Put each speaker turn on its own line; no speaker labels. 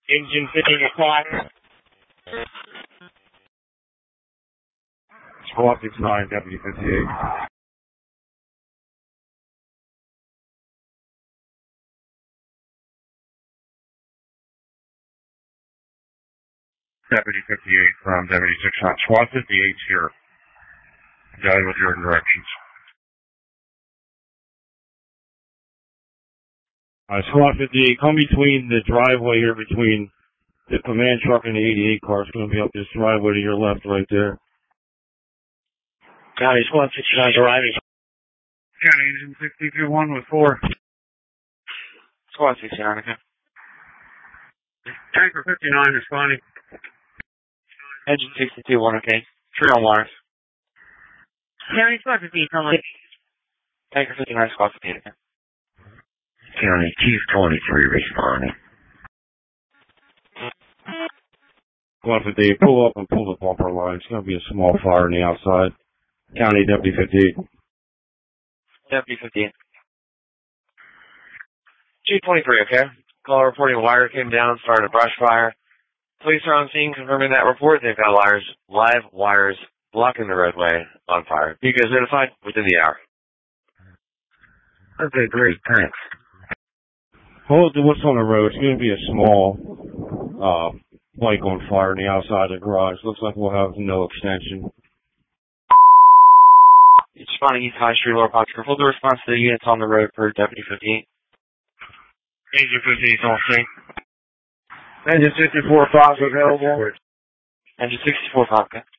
Engine 15 o'clock.
Squad 69, Deputy 58. Deputy 58 from Deputy 69. Squad 58 here. Guide with your directions. Squad 58, come between the driveway here between the command truck and the 88 car. It's going to be up this driveway to your left right there.
County Squad 69 arriving.
County Engine 62-1 with 4.
Squad 69, okay.
Tanker 59 responding.
Engine 62-1, okay. 3 on wires.
County Squad 58, come on.
Tanker 59, Squad 58, okay.
County Chief 23 responding.
Squad 58, pull up and pull the bumper line. It's going to be a small fire on the outside. County Deputy 58.
Deputy 58. Chief 23, okay. Caller reporting a wire came down, started a brush fire. Police are on scene confirming that report. They've got live wires blocking the roadway on fire. You guys notified within the hour.
Okay, great, thanks.
Hold what's on the road. It's going to be a small bike on fire on the outside of the garage. Looks like we'll have no extension.
It's responding East High Street, Lower Pottsville. Hold the response to the units on the road for Deputy 58.
Engine 58 on scene.
Engine 64 5 available. Engine 64 5, okay.